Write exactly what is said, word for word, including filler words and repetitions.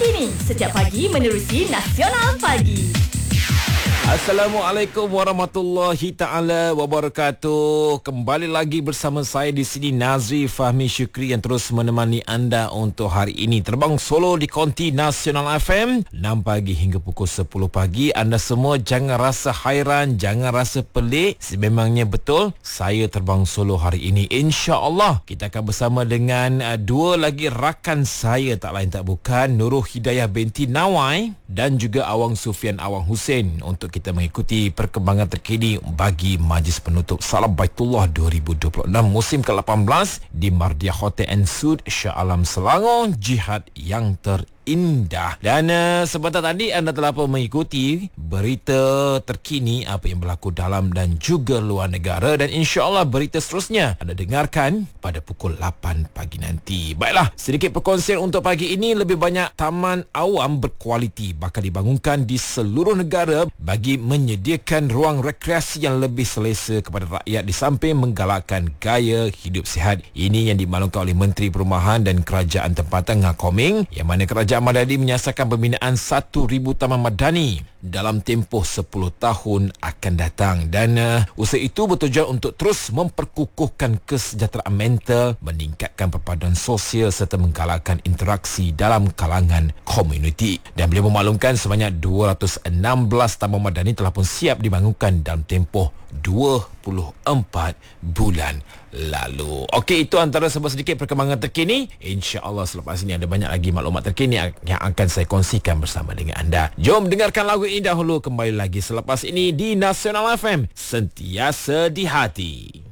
terkini setiap pagi menerusi Nasional Pagi. Assalamualaikum warahmatullahi taala wabarakatuh. Kembali lagi bersama saya di sini, Nazri Fahmi Syukri, yang terus menemani anda untuk hari ini. Terbang solo di Konti Nasional F M enam pagi hingga pukul sepuluh pagi. Anda semua jangan rasa hairan, jangan rasa pelik. Sememangnya betul, saya terbang solo hari ini. InsyaAllah kita akan bersama dengan uh, dua lagi rakan saya, tak lain tak bukan Nurul Hidayah binti Nawai dan juga Awang Sufian Awang Hussein, untuk kita mengikuti perkembangan terkini bagi Majlis Penutup Salam Baitullah dua ribu dua puluh enam musim ke lapan belas di Mardia Hotel and Suite Shah Alam Selangor, jihad yang ter indah. Dan uh, sebentar tadi anda telah pun mengikuti berita terkini apa yang berlaku dalam dan juga luar negara, dan insya-Allah berita seterusnya anda dengarkan pada pukul lapan pagi nanti. Baiklah, sedikit perkongsian untuk pagi ini. Lebih banyak taman awam berkualiti bakal dibangunkan di seluruh negara bagi menyediakan ruang rekreasi yang lebih selesa kepada rakyat, di samping menggalakkan gaya hidup sihat. Ini yang dimaklumkan oleh Menteri Perumahan dan Kerajaan Tempatan Ngakoming, yang mana kerajaan Madani menyasarkan pembinaan satu ribu taman madani dalam tempoh sepuluh tahun akan datang. Dan uh, usaha itu bertujuan untuk terus memperkukuhkan kesejahteraan mental, meningkatkan perpaduan sosial serta menggalakkan interaksi dalam kalangan komuniti. Dan beliau memaklumkan sebanyak dua ratus enam belas taman madani telah pun siap dibangunkan dalam tempoh dua puluh empat bulan lalu. Okey, itu antara sebuah sedikit perkembangan terkini. InsyaAllah selepas ini ada banyak lagi maklumat terkini yang akan saya kongsikan bersama dengan anda. Jom dengarkan lagu ini dahulu, kembali lagi selepas ini di Nasional F M, sentiasa di hati.